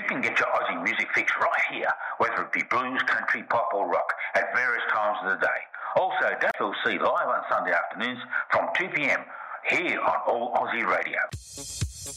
can get your Aussie music fix right here, whether it be blues, country, pop or rock, at various times of the day. Also, don't feel see live on Sunday afternoons from 2 p.m. here on All Aussie Radio.